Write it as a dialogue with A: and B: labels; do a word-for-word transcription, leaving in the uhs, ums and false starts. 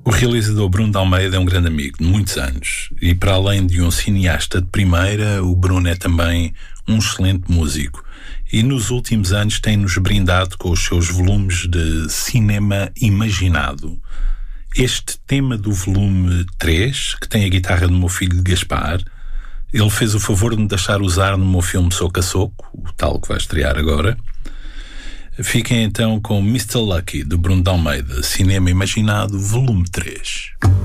A: O realizador Bruno de Almeida é um grande amigo de muitos anos e, para além de um cineasta de primeira, o Bruno é também um excelente músico e nos últimos anos tem-nos brindado com os seus volumes de cinema imaginado. Este tema do volume três, que tem a guitarra do meu filho Gaspar, ele fez o favor de me deixar usar no meu filme Soco a Soco, o tal que vai estrear agora. Fiquem então com mister Lucky, do Bruno de Almeida, Cinema Imaginado, volume três.